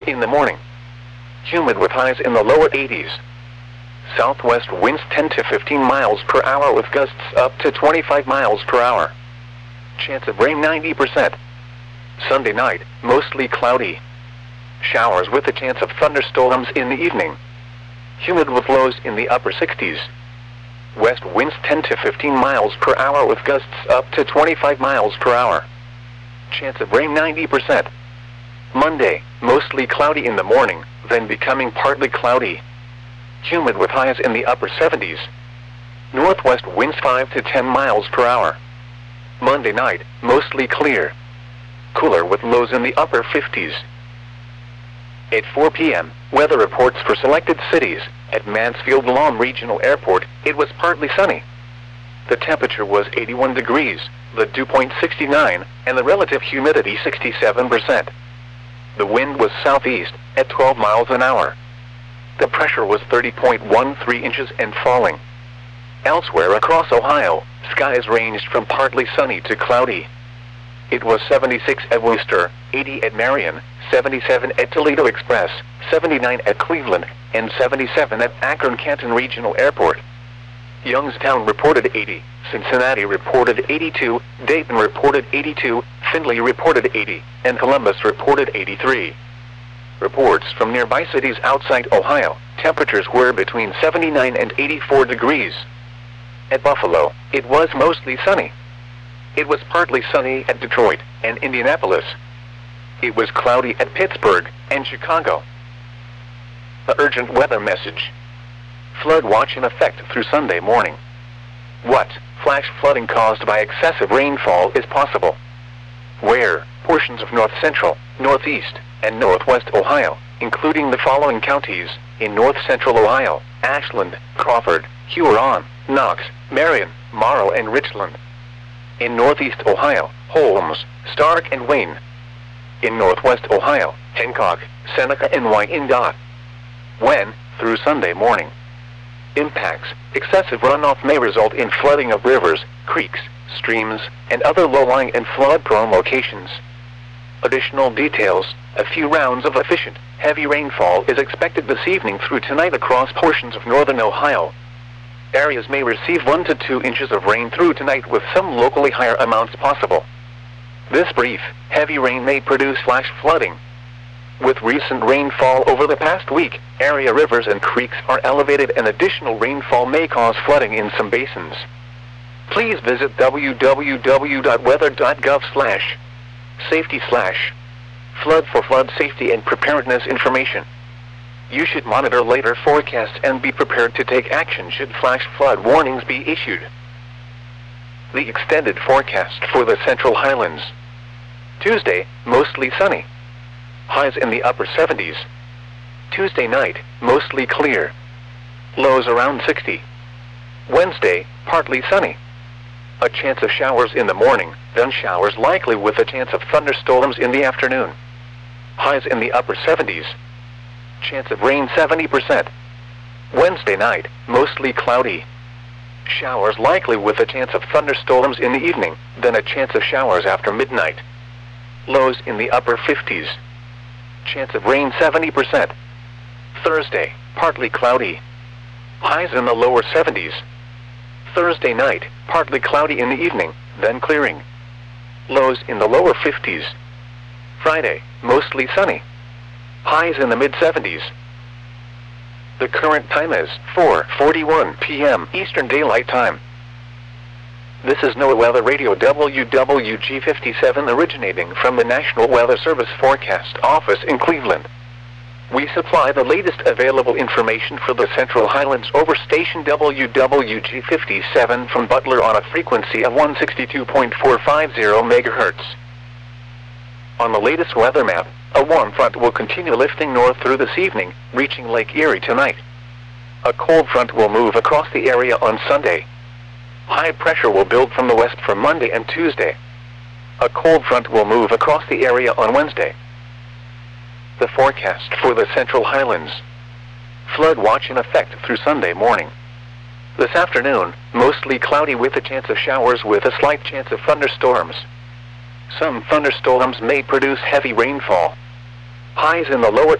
In the morning, humid with highs in the lower 80s. Southwest winds 10 to 15 miles per hour with gusts up to 25 miles per hour. Chance of rain 90%. Sunday night, mostly cloudy. Showers with a chance of thunderstorms in the evening. Humid with lows in the upper 60s. West winds 10 to 15 miles per hour with gusts up to 25 miles per hour. Chance of rain 90%. Monday, mostly cloudy in the morning, then becoming partly cloudy. Humid with highs in the upper 70s. Northwest winds 5 to 10 miles per hour. Monday night, mostly clear. Cooler with lows in the upper 50s. At 4 p.m., weather reports for selected cities. At Mansfield Lawn Regional Airport, it was partly sunny. The temperature was 81 degrees, the dew point 69, and the relative humidity 67%. The wind was southeast, at 12 miles an hour. The pressure was 30.13 inches and falling. Elsewhere across Ohio, skies ranged from partly sunny to cloudy. It was 76 at Wooster, 80 at Marion, 77 at Toledo Express, 79 at Cleveland, and 77 at Akron-Canton Regional Airport. Youngstown reported 80, Cincinnati reported 82, Dayton reported 82, Findlay reported 80, and Columbus reported 83. Reports from nearby cities outside Ohio, temperatures were between 79 and 84 degrees. At Buffalo, it was mostly sunny. It was partly sunny at Detroit and Indianapolis. It was cloudy at Pittsburgh and Chicago. The urgent weather message. Flood watch in effect through Sunday morning. What? Flash flooding caused by excessive rainfall is possible. Where? Portions of north central, northeast, and northwest Ohio, including the following counties: in north central Ohio, Ashland, Crawford, Huron, Knox, Marion, Morrow, and Richland. In northeast Ohio, Holmes, Stark, and Wayne. In northwest Ohio, Hancock, Seneca, and Wyandotte. When? Through Sunday morning. Impacts. Excessive runoff may result in flooding of rivers, creeks, streams, and other low-lying and flood-prone locations. Additional details. A few rounds of efficient, heavy rainfall is expected this evening through tonight across portions of northern Ohio. Areas may receive 1 to 2 inches of rain through tonight, with some locally higher amounts possible. This brief, heavy rain may produce flash flooding. With recent rainfall over the past week, area rivers and creeks are elevated, and additional rainfall may cause flooding in some basins. Please visit www.weather.gov/safety/flood for flood safety and preparedness information. You should monitor later forecasts and be prepared to take action should flash flood warnings be issued. The extended forecast for the Central Highlands. Tuesday, mostly sunny. Highs in the upper 70s. Tuesday night, mostly clear. Lows around 60. Wednesday, partly sunny. A chance of showers in the morning, then showers likely with a chance of thunderstorms in the afternoon. Highs in the upper 70s. Chance of rain 70%. Wednesday night, mostly cloudy. Showers likely with a chance of thunderstorms in the evening, then a chance of showers after midnight. Lows in the upper 50s. Chance of rain 70%. Thursday, partly cloudy. Highs in the lower 70s. Thursday night, partly cloudy in the evening, then clearing. Lows in the lower 50s. Friday, mostly sunny. Highs in the mid-70s. The current time is 4:41 p.m. Eastern Daylight Time. This is NOAA Weather Radio WWG57, originating from the National Weather Service Forecast Office in Cleveland. We supply the latest available information for the Central Highlands over station WWG57 from Butler on a frequency of 162.450 MHz. On the latest weather map, a warm front will continue lifting north through this evening, reaching Lake Erie tonight. A cold front will move across the area on Sunday. High pressure will build from the west for Monday and Tuesday. A cold front will move across the area on Wednesday. The forecast for the Central Highlands. Flood watch in effect through Sunday morning. This afternoon, mostly cloudy with a chance of showers with a slight chance of thunderstorms. Some thunderstorms may produce heavy rainfall. Highs in the lower